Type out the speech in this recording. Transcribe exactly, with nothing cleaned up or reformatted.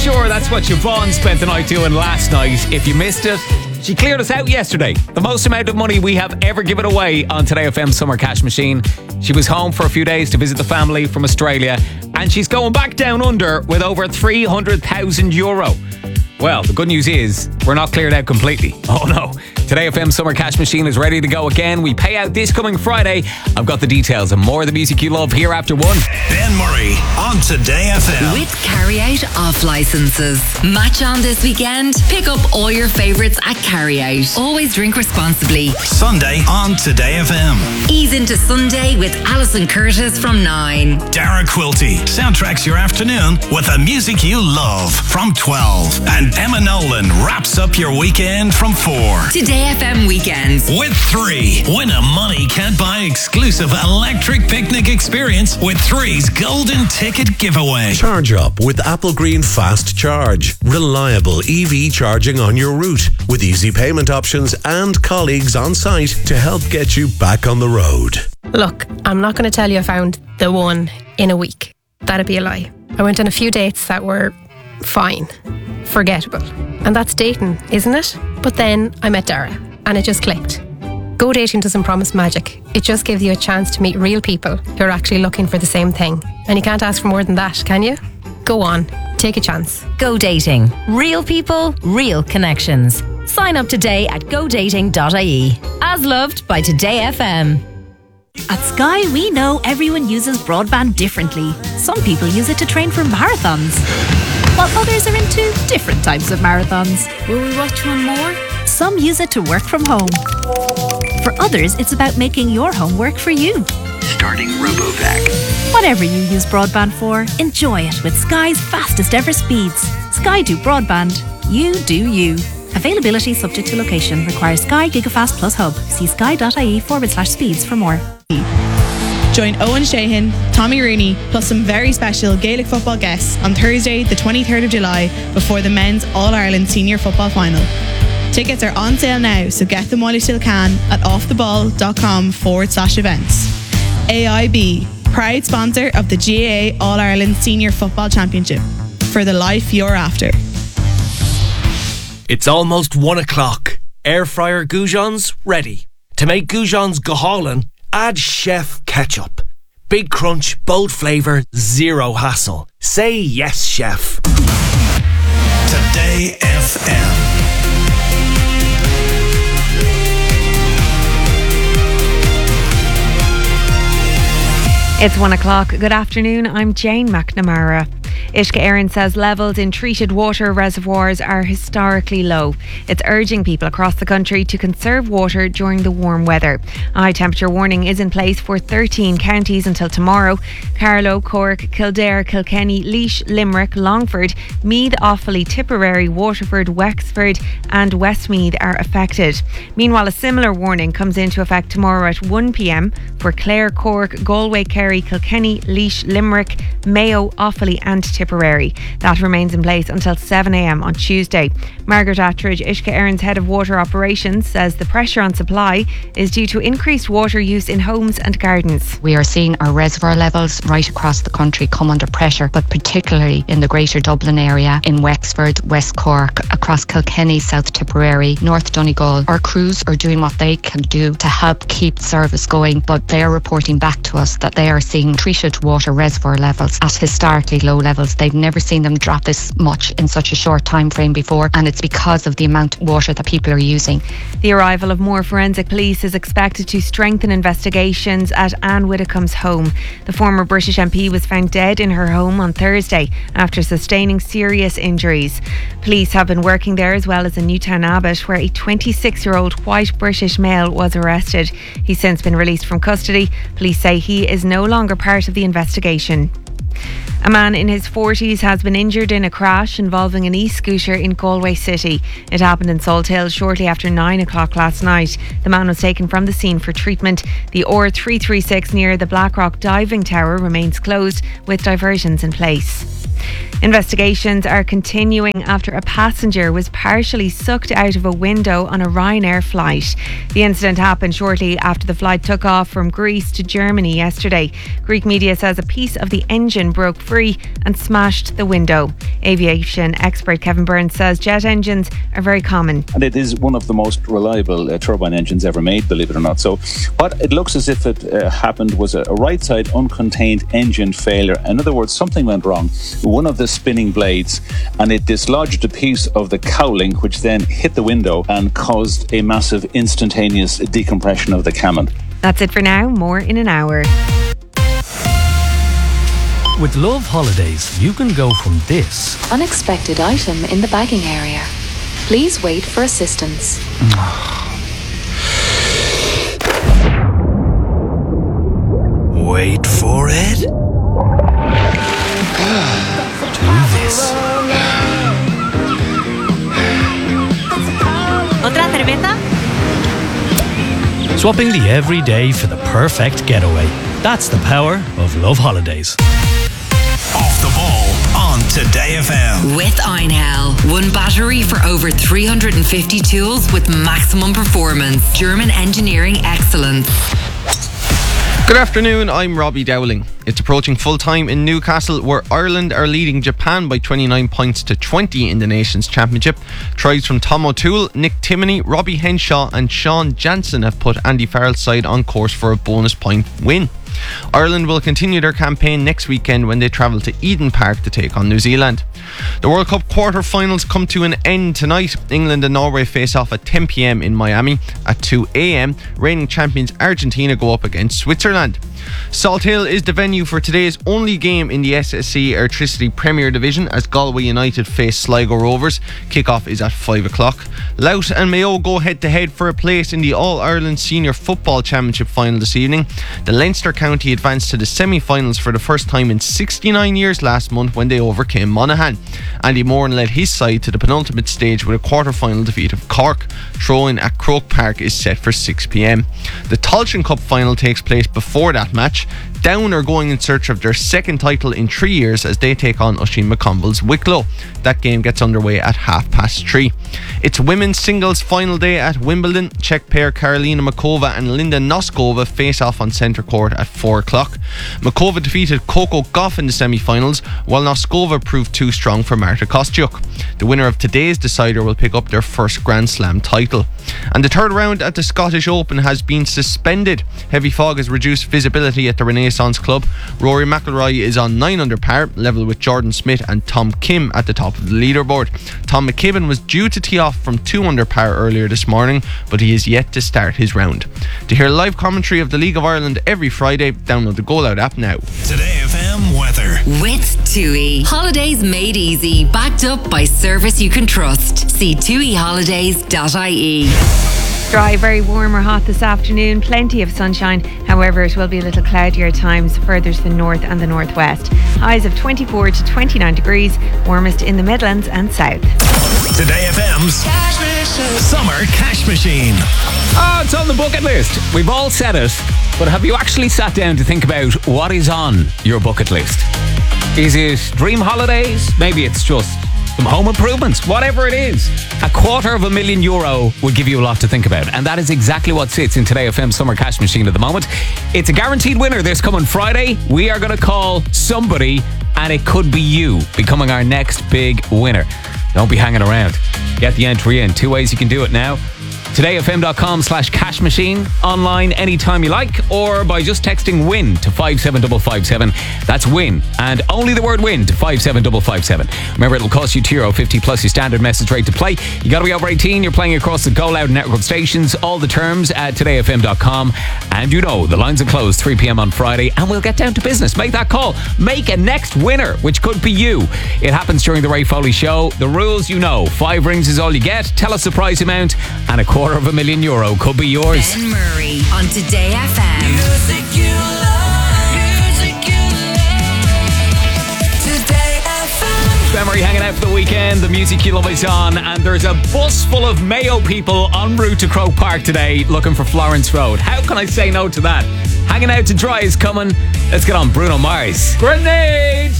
sure that's what Siobhan spent the night doing last night. If you missed it, she cleared us out yesterday. The most amount of money we have ever given away on Today F M Summer Cash Machine. She was home for a few days to visit the family from Australia, and she's going back down under with over three hundred thousand euro. Well, the good news is we're not cleared out completely. Oh no. Today F M Summer Cash Machine is ready to go again. We pay out this coming Friday. I've got the details and more of the music you love here after one. Ben Murray on Today F M. With Carry Out off licenses. Match on this weekend. Pick up all your favourites at Carry Out. Always drink responsibly. Sunday on Today F M. Ease into Sunday with Alison Curtis from nine. Dara Quilty soundtracks your afternoon with the music you love from twelve. And Emma Nolan wraps up your weekend from four. Today F M weekends. With three. Win a money can't buy exclusive electric picnic experience with three's golden ticket giveaway. Charge up with Apple Green Fast Charge. Reliable E V charging on your route with easy payment options and colleagues on site to help get you back on the road. Look, I'm not going to tell you I found the one in a week. That'd be a lie. I went on a few dates that were fine, forgettable. And that's dating, isn't it? But then I met Dara and it just clicked. Go dating doesn't promise magic. It just gives you a chance to meet real people who are actually looking for the same thing. And you can't ask for more than that, can you? Go on, take a chance. Go dating. Real people, real connections. Sign up today at go dating dot I E. As loved by Today F M. At Sky, we know everyone uses broadband differently. Some people use it to train for marathons, while others are into different types of marathons. Will we watch one more? Some use it to work from home. For others, it's about making your home work for you. Starting RoboVac. Whatever you use broadband for, enjoy it with Sky's fastest ever speeds. Sky do broadband. You do you. Availability subject to location. Requires Sky Gigafast Plus Hub. See sky.ie forward slash speeds for more. Join Owen Shahan, Tommy Rooney, plus some very special Gaelic football guests on Thursday, the twenty-third of July, before the men's All-Ireland Senior Football Final. Tickets are on sale now, so get them while you still can at offtheball.com forward slash events. A I B, proud sponsor of the G A A All-Ireland Senior Football Championship. For the life you're after. It's almost one o'clock. Air fryer goujons ready. To make goujons gohalin, add chef ketchup. Big crunch, bold flavour, zero hassle. Say yes, chef. Today F M. It's one o'clock. Good afternoon. I'm Jane McNamara. Uisce Éireann says levels in treated water reservoirs are historically low. It's urging people across the country to conserve water during the warm weather. A high temperature warning is in place for thirteen counties until tomorrow. Carlow, Cork, Kildare, Kilkenny, Laois, Limerick, Longford, Meath, Offaly, Tipperary, Waterford, Wexford and Westmeath are affected. Meanwhile, a similar warning comes into effect tomorrow at one p.m. for Clare, Cork, Galway, Kerry, Kilkenny, Laois, Limerick, Mayo, Offaly and Tipperary. That remains in place until seven a.m. on Tuesday. Margaret Attridge, Uisce Éireann's head of water operations, says the pressure on supply is due to increased water use in homes and gardens. We are seeing our reservoir levels right across the country come under pressure, but particularly in the Greater Dublin area, in Wexford, West Cork, across Kilkenny, South Tipperary, North Donegal. Our crews are doing what they can do to help keep service going, but they are reporting back to us that they are seeing treated water reservoir levels at historically low levels. They've never seen them drop this much in such a short time frame before, and it's because of the amount of water that people are using. The arrival of more forensic police is expected to strengthen investigations at Anne Widdecombe's home. The former British M P was found dead in her home on Thursday after sustaining serious injuries. Police have been working there as well as in Newtown Abbot, where a twenty-six-year-old white British male was arrested. He's since been released from custody. Police say he is no longer part of the investigation. A man in his forties has been injured in a crash involving an e-scooter in Galway City. It happened in Salthill shortly after nine o'clock last night. The man was taken from the scene for treatment. The R three thirty-six near the Blackrock Diving Tower remains closed with diversions in place. Investigations are continuing after a passenger was partially sucked out of a window on a Ryanair flight. The incident happened shortly after the flight took off from Greece to Germany yesterday. Greek media says a piece of the engine broke free and smashed the window. Aviation expert Kevin Burns says jet engines are very common. And it is one of the most reliable uh, turbine engines ever made, believe it or not. So what it looks as if it uh, happened was a, a right side uncontained engine failure. In other words, something went wrong. One of the spinning blades, and it dislodged a piece of the cowling, which then hit the window and caused a massive instantaneous decompression of the cabin. That's it for now. More in an hour. With Love Holidays, you can go from this. Unexpected item in the bagging area. Please wait for assistance. Wait for it. To this. ¿Otra cerveza? Swapping the everyday for the perfect getaway. That's the power of Love Holidays. Off the ball on Today F M. With Einhell. One battery for over three hundred fifty tools with maximum performance. German engineering excellence. Good afternoon, I'm Robbie Dowling. It's approaching full time in Newcastle, where Ireland are leading Japan by twenty-nine points to twenty in the Nations Championship. Tries from Tom O'Toole, Nick Timoney, Robbie Henshaw and Sean Jansen have put Andy Farrell's side on course for a bonus point win. Ireland will continue their campaign next weekend when they travel to Eden Park to take on New Zealand. The World Cup quarter-finals come to an end tonight. England and Norway face off at ten p.m. in Miami. At two a.m, reigning champions Argentina go up against Switzerland. Salthill is the venue for today's only game in the S S C Airtricity Premier Division as Galway United face Sligo Rovers. Kick-off is at five o'clock. Louth and Mayo go head-to-head for a place in the All-Ireland Senior Football Championship final this evening. The Leinster County advanced to the semi-finals for the first time in sixty-nine years last month when they overcame Monaghan. Andy Moran led his side to the penultimate stage with a quarter-final defeat of Cork. Throw-in at Croke Park is set for six p.m. The Tailteann Cup final takes place before that match. Down are going in search of their second title in three years as they take on Oisin McConville's Wicklow. That game gets underway at half past three. It's women's singles final day at Wimbledon. Czech pair Karolina Makova and Linda Noskova face off on centre court at four o'clock. Makova defeated Coco Gauff in the semi-finals, while Noskova proved too strong for Marta Kostyuk. The winner of today's decider will pick up their first Grand Slam title. And the third round at the Scottish Open has been suspended. Heavy fog has reduced visibility at the Renaissance Club. Rory McIlroy is on nine under par, level with Jordan Smith and Tom Kim at the top of the leaderboard. Tom McKibben was due to tee off from two under par earlier this morning, but he is yet to start his round. To hear live commentary of the League of Ireland every Friday, download the Goal Out app now. Today F M weather. With TUI. Holidays made easy. Backed up by service you can trust. See tui holidays dot I E. Dry, very warm or hot this afternoon. Plenty of sunshine. However, it will be a little cloudier at times further to the north and the northwest. Highs of twenty-four to twenty-nine degrees. Warmest in the Midlands and south. Today F M's Summer Cash Machine. Oh, it's on the bucket list. We've all said it, but have you actually sat down to think about what is on your bucket list? Is it dream holidays? Maybe it's just some home improvements, whatever it is. A quarter of a million euro would give you a lot to think about. And that is exactly what sits in Today F M Summer Cash Machine at the moment. It's a guaranteed winner this coming Friday. We are going to call somebody, and it could be you, becoming our next big winner. Don't be hanging around. Get the entry in. Two ways you can do it now. todayfm.com slash cash machine, online anytime you like, or by just texting WIN to five seven five five seven. That's WIN, and only the word WIN to five seven five five seven. Remember, it'll cost you two euro fifty plus your standard message rate to play. You got to be over eighteen. You're playing across the Go Loud network stations. All the terms at today f m dot com. And you know, the lines are closed three p.m. on Friday, and we'll get down to business. Make that call. Make a next winner, which could be you. It happens during the Ray Foley Show. The rules you know. Five rings is all you get. Tell us the prize amount, and a quarter of a million euro could be yours. Ben Murray on Today F M. Music you love, music you love. Today F M. Ben Murray hanging out for the weekend. The music you love is on, and there's a bus full of Mayo people en route to Croke Park today looking for Florence Road. How can I say no to that? Hanging out to dry is coming. Let's get on Bruno Mars. Grenade!